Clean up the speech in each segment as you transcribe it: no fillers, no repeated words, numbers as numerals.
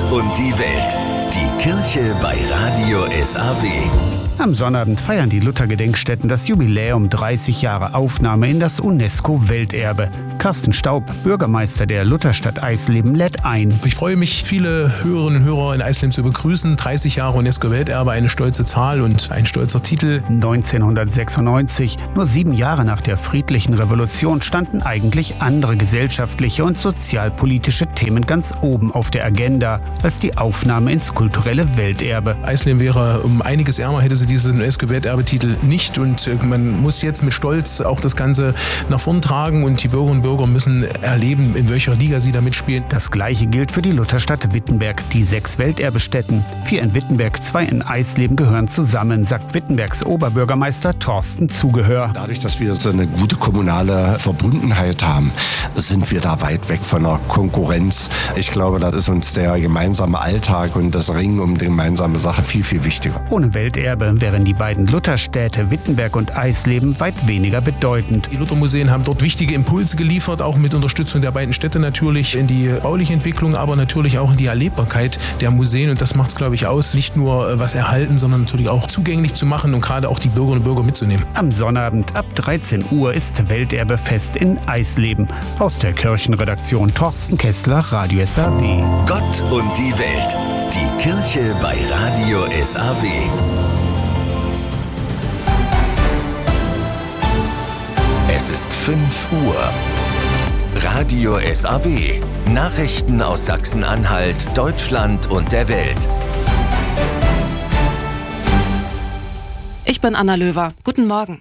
und die Welt. Die Kirche bei Radio SAW. Am Sonnabend feiern die Luther-Gedenkstätten das Jubiläum 30 Jahre Aufnahme in das UNESCO-Welterbe. Carsten Staub, Bürgermeister der Lutherstadt Eisleben, lädt ein. Ich freue mich, viele Hörerinnen und Hörer in Eisleben zu begrüßen. 30 Jahre UNESCO-Welterbe, eine stolze Zahl und ein stolzer Titel. 1996, nur 7 Jahre nach der friedlichen Revolution, standen eigentlich andere gesellschaftliche und sozialpolitische Themen ganz oben auf der Agenda als die Aufnahme ins kulturelle Welterbe. Eisleben wäre um einiges ärmer, hätte sie diesen UNESCO-Welterbetitel nicht, und man muss jetzt mit Stolz auch das Ganze nach vorn tragen und die Bürgerinnen und Bürger müssen erleben, in welcher Liga sie da mitspielen. Das Gleiche gilt für die Lutherstadt Wittenberg. Die 6 Welterbestätten, 4 in Wittenberg, 2 in Eisleben, gehören zusammen, sagt Wittenbergs Oberbürgermeister Thorsten Zugehör. Dadurch, dass wir so eine gute kommunale Verbundenheit haben, sind wir da weit weg von der Konkurrenz. Ich glaube, da ist uns der gemeinsame Alltag und das Ringen um die gemeinsame Sache viel, viel wichtiger. Ohne Welterbe wären die beiden Lutherstädte Wittenberg und Eisleben weit weniger bedeutend. Die Luthermuseen haben dort wichtige Impulse geliefert, auch mit Unterstützung der beiden Städte natürlich in die bauliche Entwicklung, aber natürlich auch in die Erlebbarkeit der Museen, und das macht es, glaube ich, aus, nicht nur was erhalten, sondern natürlich auch zugänglich zu machen und gerade auch die Bürgerinnen und Bürger mitzunehmen. Am Sonnabend ab 13 Uhr ist Welterbefest in Eisleben. Aus der Kirchenredaktion Thorsten Kessler, Radio SAW. Gott und die Welt. Die Kirche bei Radio SAW. Es ist 5 Uhr. Radio SAW. Nachrichten aus Sachsen-Anhalt, Deutschland und der Welt. Ich bin Anna Löwer. Guten Morgen.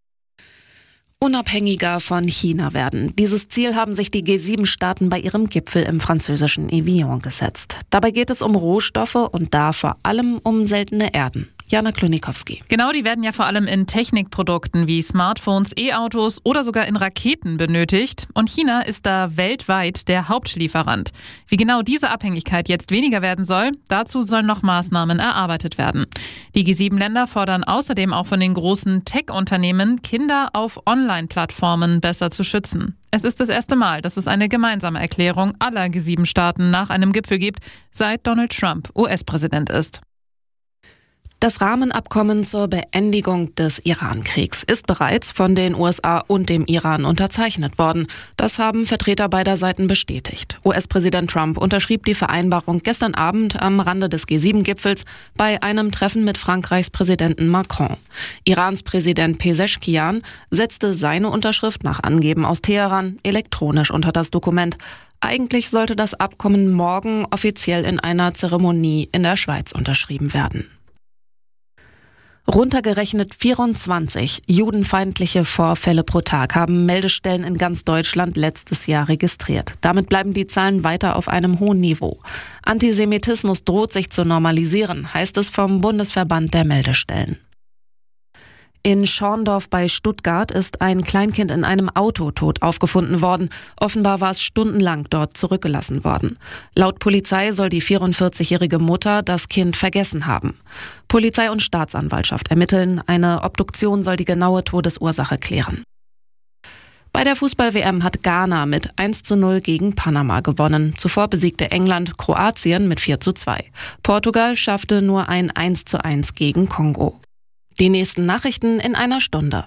Unabhängiger von China werden. Dieses Ziel haben sich die G7-Staaten bei ihrem Gipfel im französischen Evian gesetzt. Dabei geht es um Rohstoffe und da vor allem um seltene Erden. Jana Klonikowski. Genau, die werden ja vor allem in Technikprodukten wie Smartphones, E-Autos oder sogar in Raketen benötigt. Und China ist da weltweit der Hauptlieferant. Wie genau diese Abhängigkeit jetzt weniger werden soll, dazu sollen noch Maßnahmen erarbeitet werden. Die G7-Länder fordern außerdem auch von den großen Tech-Unternehmen, Kinder auf Online-Plattformen besser zu schützen. Es ist das erste Mal, dass es eine gemeinsame Erklärung aller G7-Staaten nach einem Gipfel gibt, seit Donald Trump US-Präsident ist. Das Rahmenabkommen zur Beendigung des Iran-Kriegs ist bereits von den USA und dem Iran unterzeichnet worden. Das haben Vertreter beider Seiten bestätigt. US-Präsident Trump unterschrieb die Vereinbarung gestern Abend am Rande des G7-Gipfels bei einem Treffen mit Frankreichs Präsidenten Macron. Irans Präsident Pezeshkian setzte seine Unterschrift nach Angeben aus Teheran elektronisch unter das Dokument. Eigentlich sollte das Abkommen morgen offiziell in einer Zeremonie in der Schweiz unterschrieben werden. Runtergerechnet 24 judenfeindliche Vorfälle pro Tag haben Meldestellen in ganz Deutschland letztes Jahr registriert. Damit bleiben die Zahlen weiter auf einem hohen Niveau. Antisemitismus droht sich zu normalisieren, heißt es vom Bundesverband der Meldestellen. In Schorndorf bei Stuttgart ist ein Kleinkind in einem Auto tot aufgefunden worden. Offenbar war es stundenlang dort zurückgelassen worden. Laut Polizei soll die 44-jährige Mutter das Kind vergessen haben. Polizei und Staatsanwaltschaft ermitteln. Eine Obduktion soll die genaue Todesursache klären. Bei der Fußball-WM hat Ghana mit 1:0 gegen Panama gewonnen. Zuvor besiegte England Kroatien mit 4:2. Portugal schaffte nur ein 1:1 gegen Kongo. Die nächsten Nachrichten in einer Stunde.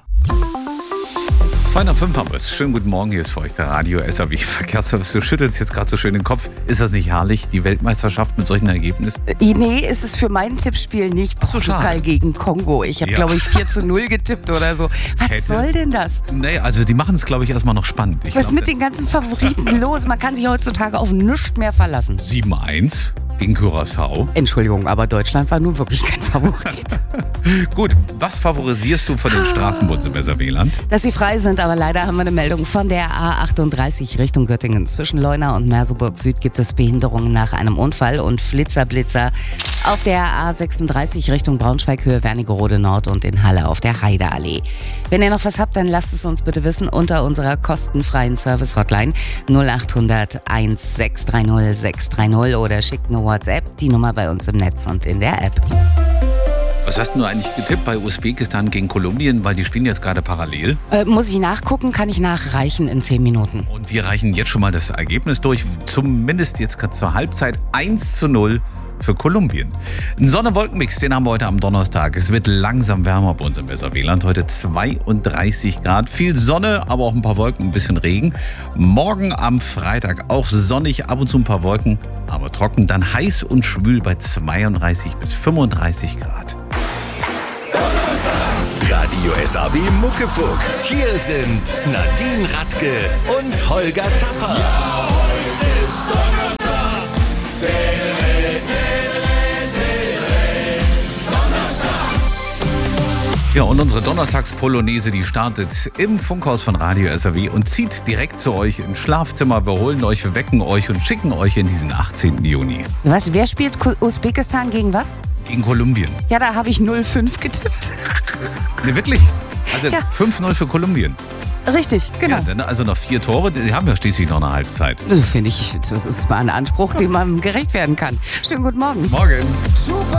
2:05 haben wir es. Schönen guten Morgen, hier ist für euch der Radio SAW Verkehrsservice. Du schüttelst jetzt gerade so schön den Kopf. Ist das nicht herrlich, die Weltmeisterschaft mit solchen Ergebnissen? Nee, ist es für mein Tippspiel nicht. Portugal gegen Kongo. Ich habe, glaube ich, 4:0 getippt oder so. Was soll denn das? Nee, also die machen es, glaube ich, erstmal noch spannend. Was ist mit den ganzen Favoriten los? Man kann sich heutzutage auf nichts mehr verlassen. 7:1 gegen Curaçao. Entschuldigung, aber Deutschland war nun wirklich kein Favorit. Gut, was favorisierst du von den Straßenbussen im SRW-Land? Dass sie frei sind, aber leider haben wir eine Meldung von der A38 Richtung Göttingen. Zwischen Leuna und Merseburg Süd gibt es Behinderungen nach einem Unfall und Blitzer auf der A36 Richtung Braunschweig Höhe Wernigerode Nord und in Halle auf der Heideallee. Wenn ihr noch was habt, dann lasst es uns bitte wissen unter unserer kostenfreien Service-Hotline 0800 1630 630 oder schickt eine WhatsApp, die Nummer bei uns im Netz und in der App. Was hast du eigentlich getippt bei Usbekistan gegen Kolumbien, weil die spielen jetzt gerade parallel? Muss ich nachgucken, kann ich nachreichen in 10 Minuten. Und wir reichen jetzt schon mal das Ergebnis durch. Zumindest jetzt gerade zur Halbzeit 1:0 für Kolumbien. Ein Sonne-Wolken-Mix, den haben wir heute am Donnerstag. Es wird langsam wärmer bei uns im Weserwieland. Heute 32 Grad. Viel Sonne, aber auch ein paar Wolken, ein bisschen Regen. Morgen am Freitag auch sonnig, ab und zu ein paar Wolken, aber trocken. Dann heiß und schwül bei 32 bis 35 Grad. Radio SAW Muckefuck. Hier sind Nadine Radke und Holger Tapper. Ja, heute ist Donnerstag. Ja, und unsere Donnerstags-Polonaise, die startet im Funkhaus von Radio SAW und zieht direkt zu euch ins Schlafzimmer. Wir holen euch, wir wecken euch und schicken euch in diesen 18. Juni. Was, wer spielt Usbekistan gegen was? Gegen Kolumbien. Ja, da habe ich 0-5 getippt. Ne, wirklich? Also Ja. 5:0 für Kolumbien. Richtig, genau. Ja, dann also noch 4 Tore, die haben ja schließlich noch eine Halbzeit. Also finde ich, das ist mal ein Anspruch, dem man gerecht werden kann. Schönen guten Morgen. Morgen.